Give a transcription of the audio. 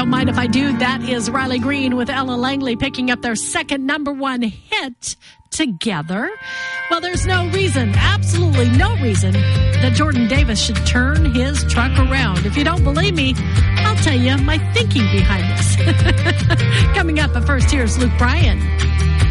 Don't Mind If I Do. That is Riley Green with Ella Langley picking up their second number one hit together. Well, there's no reason, absolutely no reason, that Jordan Davis should turn his truck around. If you don't believe me, I'll tell you my thinking behind this. Coming up, but first, here's Luke Bryan.